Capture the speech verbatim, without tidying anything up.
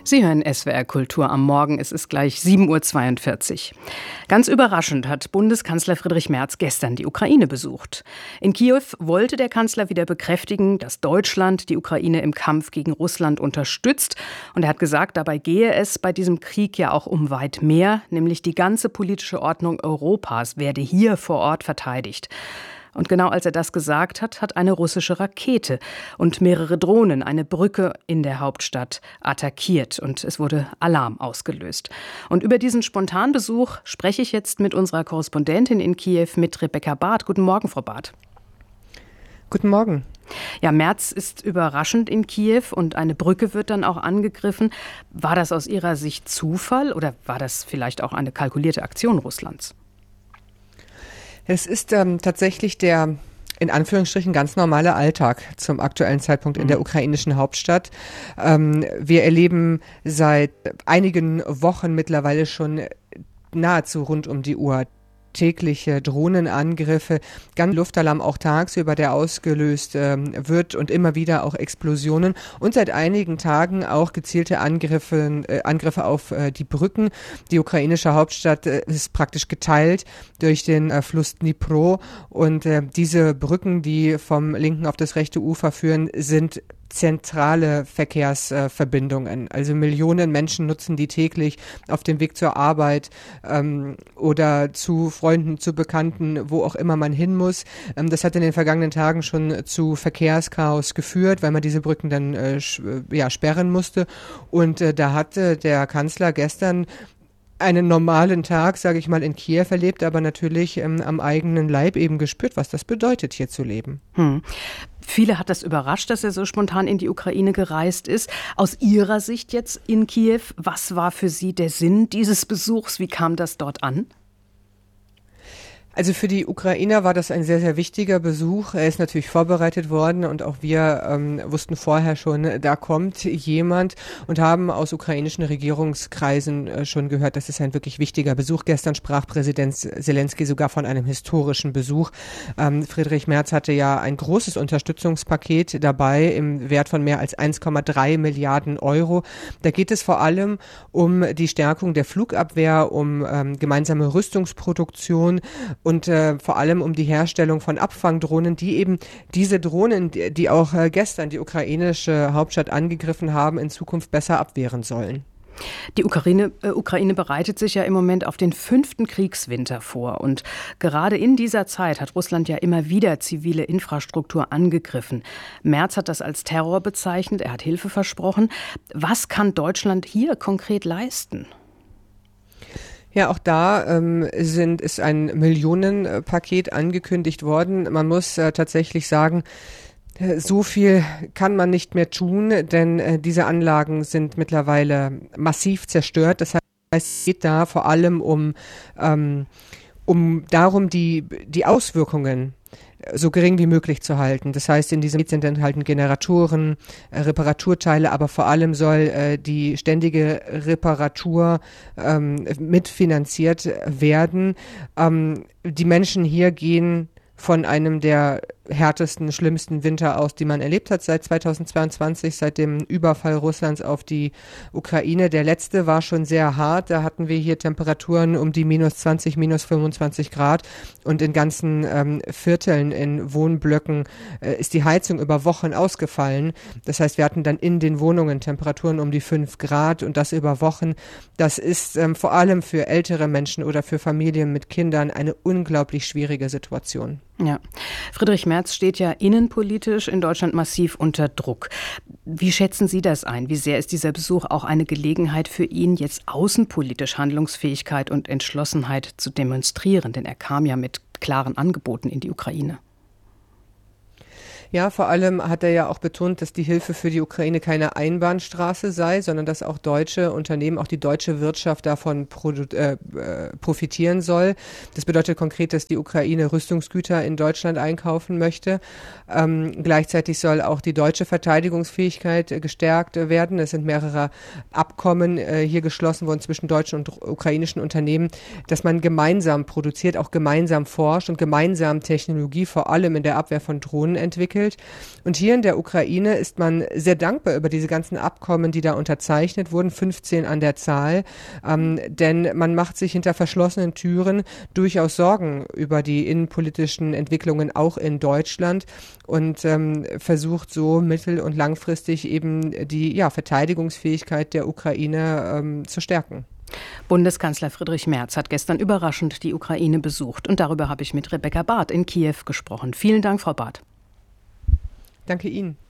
Sie hören S W R Kultur am Morgen, es ist gleich sieben Uhr zweiundvierzig. Ganz überraschend hat Bundeskanzler Friedrich Merz gestern die Ukraine besucht. In Kiew wollte der Kanzler wieder bekräftigen, dass Deutschland die Ukraine im Kampf gegen Russland unterstützt. Und er hat gesagt, dabei gehe es bei diesem Krieg ja auch um weit mehr, nämlich die ganze politische Ordnung Europas werde hier vor Ort verteidigt. Und genau als er das gesagt hat, hat eine russische Rakete und mehrere Drohnen eine Brücke in der Hauptstadt attackiert und es wurde Alarm ausgelöst. Und über diesen Spontanbesuch spreche ich jetzt mit unserer Korrespondentin in Kiew, mit Rebecca Barth. Guten Morgen, Frau Barth. Guten Morgen. Ja, Merz ist überraschend in Kiew und eine Brücke wird dann auch angegriffen. War das aus Ihrer Sicht Zufall oder war das vielleicht auch eine kalkulierte Aktion Russlands? Es ist ähm, tatsächlich der, in Anführungsstrichen, ganz normale Alltag zum aktuellen Zeitpunkt in der ukrainischen Hauptstadt. Ähm, wir erleben seit einigen Wochen mittlerweile schon nahezu rund um die Uhr tägliche Drohnenangriffe, ganz Luftalarm auch tagsüber, der ausgelöst ähm, wird und immer wieder auch Explosionen und seit einigen Tagen auch gezielte Angriffe, äh, Angriffe auf äh, die Brücken. Die ukrainische Hauptstadt äh, ist praktisch geteilt durch den äh, Fluss Dnipro und äh, diese Brücken, die vom linken auf das rechte Ufer führen, sind zentrale Verkehrsverbindungen. Also Millionen Menschen nutzen die täglich auf dem Weg zur Arbeit ähm, oder zu Freunden, zu Bekannten, wo auch immer man hin muss. Ähm, das hat in den vergangenen Tagen schon zu Verkehrschaos geführt, weil man diese Brücken dann äh, ja, sperren musste. Und äh, da hatte der Kanzler gestern einen normalen Tag, sage ich mal, in Kiew erlebt, aber natürlich ähm, am eigenen Leib eben gespürt, was das bedeutet, hier zu leben. Hm. Viele hat das überrascht, dass er so spontan in die Ukraine gereist ist. Aus Ihrer Sicht jetzt in Kiew, was war für Sie der Sinn dieses Besuchs? Wie kam das dort an? Also für die Ukrainer war das ein sehr, sehr wichtiger Besuch. Er ist natürlich vorbereitet worden und auch wir ähm, wussten vorher schon, da kommt jemand und haben aus ukrainischen Regierungskreisen äh, schon gehört, das ist ein wirklich wichtiger Besuch. Gestern sprach Präsident Zelensky sogar von einem historischen Besuch. Ähm, Friedrich Merz hatte ja ein großes Unterstützungspaket dabei im Wert von mehr als eins Komma drei Milliarden Euro. Da geht es vor allem um die Stärkung der Flugabwehr, um ähm, gemeinsame Rüstungsproduktion und äh, vor allem um die Herstellung von Abfangdrohnen, die eben diese Drohnen, die, die auch äh, gestern die ukrainische Hauptstadt angegriffen haben, in Zukunft besser abwehren sollen. Die Ukraine, äh, Ukraine bereitet sich ja im Moment auf den fünften Kriegswinter vor. Und gerade in dieser Zeit hat Russland ja immer wieder zivile Infrastruktur angegriffen. Merz hat das als Terror bezeichnet, er hat Hilfe versprochen. Was kann Deutschland hier konkret leisten? Ja, auch da ähm, sind, ist ein Millionenpaket angekündigt worden. Man muss äh, tatsächlich sagen, so viel kann man nicht mehr tun, denn äh, diese Anlagen sind mittlerweile massiv zerstört. Das heißt, es geht da vor allem um, ähm, um darum, die, die Auswirkungen so gering wie möglich zu halten. Das heißt, in diesem Gebiet sind enthalten Generatoren, äh, Reparaturteile, aber vor allem soll äh, die ständige Reparatur ähm, mitfinanziert werden. Ähm, die Menschen hier gehen von einem der härtesten, schlimmsten Winter aus, die man erlebt hat seit zweitausendzweiundzwanzig, seit dem Überfall Russlands auf die Ukraine. Der letzte war schon sehr hart. Da hatten wir hier Temperaturen um die minus zwanzig, minus fünfundzwanzig Grad und in ganzen ähm, Vierteln, in Wohnblöcken äh, ist die Heizung über Wochen ausgefallen. Das heißt, wir hatten dann in den Wohnungen Temperaturen um die fünf Grad und das über Wochen. Das ist ähm, vor allem für ältere Menschen oder für Familien mit Kindern eine unglaublich schwierige Situation. Ja, Friedrich Merz steht ja innenpolitisch in Deutschland massiv unter Druck. Wie schätzen Sie das ein? Wie sehr ist dieser Besuch auch eine Gelegenheit für ihn, jetzt außenpolitisch Handlungsfähigkeit und Entschlossenheit zu demonstrieren? Denn er kam ja mit klaren Angeboten in die Ukraine. Ja, vor allem hat er ja auch betont, dass die Hilfe für die Ukraine keine Einbahnstraße sei, sondern dass auch deutsche Unternehmen, auch die deutsche Wirtschaft davon produ- äh, profitieren soll. Das bedeutet konkret, dass die Ukraine Rüstungsgüter in Deutschland einkaufen möchte. Ähm, gleichzeitig soll auch die deutsche Verteidigungsfähigkeit äh, gestärkt äh, werden. Es sind mehrere Abkommen äh, hier geschlossen worden zwischen deutschen und ukrainischen Unternehmen, dass man gemeinsam produziert, auch gemeinsam forscht und gemeinsam Technologie vor allem in der Abwehr von Drohnen entwickelt. entwickelt. Und hier in der Ukraine ist man sehr dankbar über diese ganzen Abkommen, die da unterzeichnet wurden, fünfzehn an der Zahl. Ähm, denn man macht sich hinter verschlossenen Türen durchaus Sorgen über die innenpolitischen Entwicklungen auch in Deutschland und ähm, versucht so mittel- und langfristig eben die ja, Verteidigungsfähigkeit der Ukraine ähm, zu stärken. Bundeskanzler Friedrich Merz hat gestern überraschend die Ukraine besucht. Und darüber habe ich mit Rebecca Barth in Kiew gesprochen. Vielen Dank, Frau Barth. Danke Ihnen.